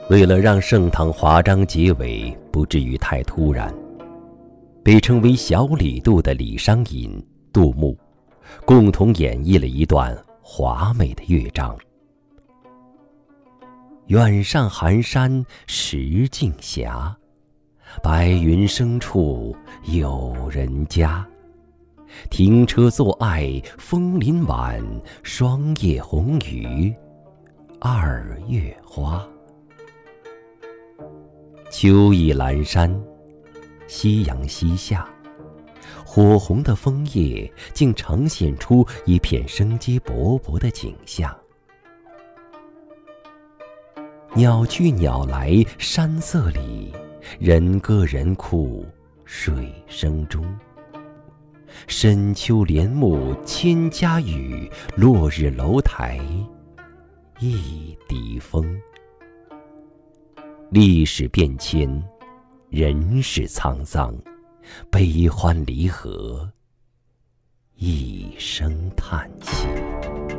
为了让盛唐华章结尾不至于太突然，被称为小李杜的李商隐、杜牧共同演绎了一段华美的乐章。远上寒山石径斜，白云深处有人家。停车坐爱枫林晚，霜叶红于二月花。秋意阑珊，夕阳西下，火红的枫叶竟呈现出一片生机勃勃的景象。鸟去鸟来山色里，人歌人哭水声中。深秋帘幕千家雨，落日楼台一笛风。历史变迁，人世沧桑，悲欢离合，一声叹息。